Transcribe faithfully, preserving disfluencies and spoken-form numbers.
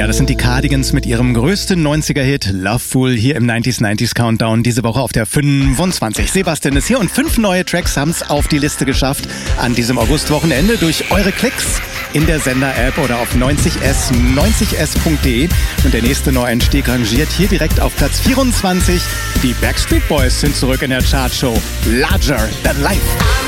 das sind die Cardigans mit ihrem größten neunziger-Hit Loveful hier im neunzig neunzig Countdown. Diese Woche auf der fünfundzwanzig. Sebastian ist hier und fünf neue Tracks haben es auf die Liste geschafft an diesem Augustwochenende durch eure Klicks in der Sender-App oder auf neunzig s, neunzig s punkt de. Und der nächste Neueinstieg rangiert hier direkt auf Platz vierundzwanzig. Die Backstreet Boys sind zurück in der Chartshow Larger Than Life.